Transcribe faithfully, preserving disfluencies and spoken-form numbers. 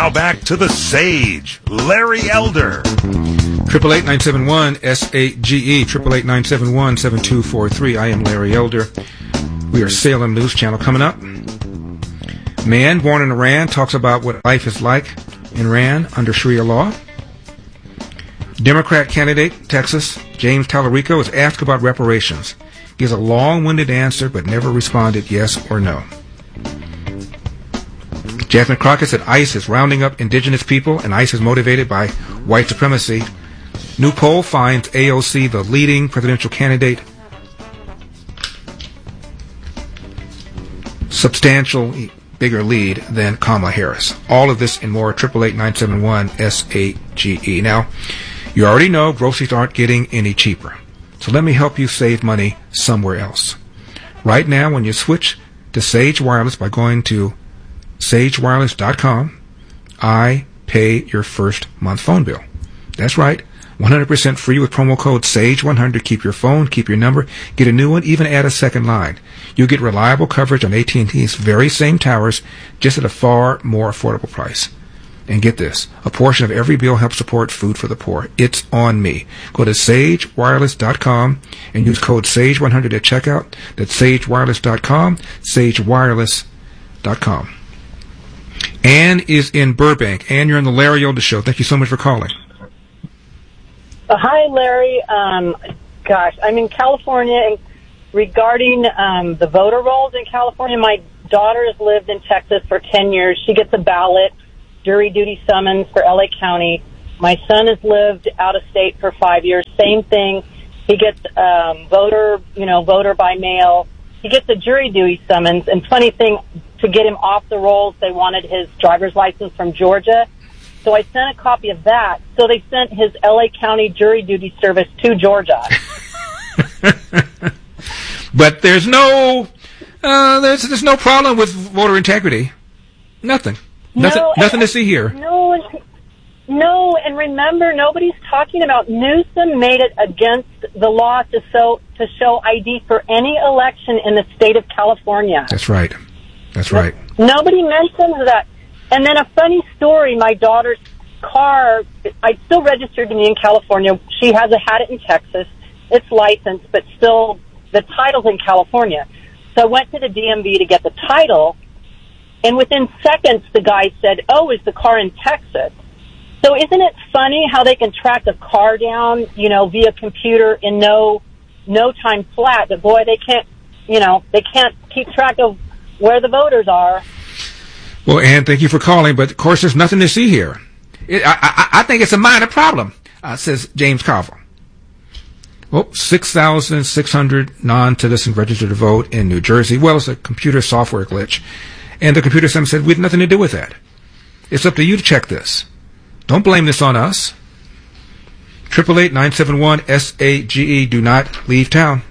Now back to the Sage, Larry Elder. Triple eight nine seven one S A G E. Triple eight nine seven one seven two four three. I am Larry Elder. We are Salem News Channel. Coming up, man born in Iran talks about what life is like in Iran under Sharia law. Democrat candidate, Texas, James Tallarico, is asked about reparations. He gives a long-winded answer, but never responded yes or no. Jasmine Crockett said ICE is rounding up indigenous people, and ICE is motivated by white supremacy. New poll finds A O C the leading presidential candidate. Substantial bigger lead than Kamala Harris. All of this and more. Triple eight nine seven one S A G E. Now, you already know groceries aren't getting any cheaper. So let me help you save money somewhere else. Right now, when you switch to Sage Wireless by going to sage wireless dot com, I pay your first month phone bill. That's right. one hundred percent free with promo code sage one hundred. Keep your phone, keep your number, get a new one, even add a second line. You get reliable coverage on A T and T's very same towers, just at a far more affordable price. And get this, a portion of every bill helps support food for the poor. It's on me. Go to sage wireless dot com and use code sage one hundred at checkout. That's sage wireless dot com, sage wireless dot com. Ann is in Burbank. Ann, you're on the Larry Elder Show. Thank you so much for calling. Uh, hi, Larry. Um, gosh, I'm in California, and regarding um, the voter rolls in California, my daughter has lived in Texas for ten years. She gets a ballot, jury duty summons for L A County. My son has lived out of state for five years. Same thing. He gets um, voter, you know, voter by mail. He gets a jury duty summons. And funny thing, to get him off the rolls, they wanted his driver's license from Georgia. So I sent a copy of that. So they sent his L A County jury duty service to Georgia. But there's no, uh, there's there's no problem with voter integrity. Nothing. Nothing, no, nothing to see here. No, no, and remember, nobody's talking about Newsom made it against the law to show to show I D for any election in the state of California. That's right. That's right. Nobody mentions that. And then a funny story: my daughter's car. I still registered to me in California. She has a had it in Texas. It's licensed, but still the title's in California. So I went to the D M V to get the title. And within seconds, the guy said, oh, is the car in Texas? So isn't it funny how they can track a car down, you know, via computer in no no time flat? But boy, they can't, you know, they can't keep track of where the voters are. Well, Ann, thank you for calling, but of course there's nothing to see here. It, I, I, I think it's a minor problem, uh, says James Carville. Well, six thousand six hundred non-citizens registered to vote in New Jersey. Well, it's a computer software glitch. And the computer system said, we had nothing to do with that. It's up to you to check this. Don't blame this on us. eight eight eight, nine seven one, S A G E. Do not leave town.